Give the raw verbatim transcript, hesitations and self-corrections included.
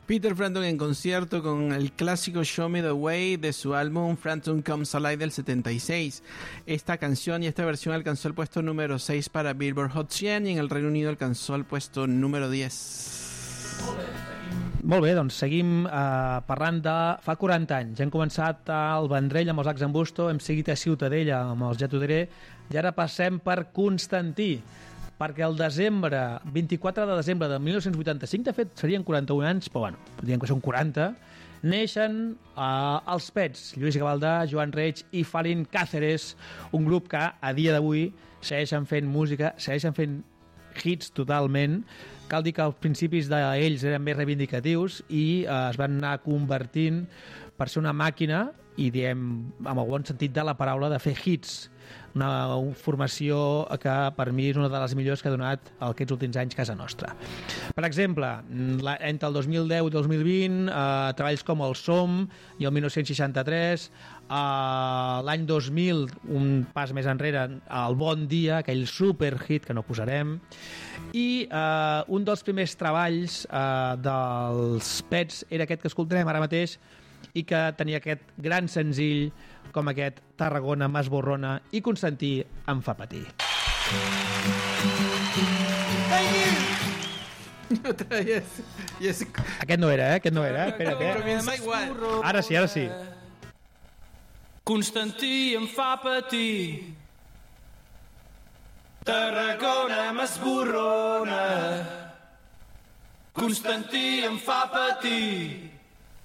Peter Frampton en concierto con el clásico Show Me the Way de su álbum Frampton Comes Alive del setenta y seis. Esta canción y esta versión alcanzó el puesto número seis para Billboard Hot cien y en el Reino Unido alcanzó el puesto número diez. Molt bé, doncs seguim eh, parlant de fa quaranta anys. Hem començat al Vendrell amb els Acs en Busto, hem seguit a Ciutadella amb els Ja t'ho diré i ara passem per Constantí, perquè el desembre, vint-i-quatre de desembre de mil nou-cents vuitanta-cinc, de fet serien quaranta-un anys, però bueno, podríem que són quaranta, neixen eh, els Pets, Lluís Gavaldà, Joan Reig i Farin Cáceres, un grup que a dia d'avui segueixen fent música, segueixen fent hits totalment. Cal dir que als principis d'ells eren més reivindicatius i eh, es van anar convertint per ser una màquina, i diem amb el bon sentit de la paraula, de fer hits. Una formació que per mi és una de les millors que ha donat aquests últims anys casa nostra. Per exemple, la, entre el dos mil deu i el dos mil vint, eh, treballs com el Som i el dinou seixanta-tres, eh, l'any dos mil, un pas més enrere, el Bon Dia, aquell superhit que no posarem, i eh, un dels primers treballs eh, dels Pets era aquest que escoltarem ara mateix, i que tenia aquest gran senzill com aquest Tarragona m'esborrona i Constantí em fa patir. Aquest no era, eh? Aquest no era, eh? Espera't, eh? Ara sí, ara sí. Constantí em fa patir, Tarragona m'esborrona, Constantí em fa patir,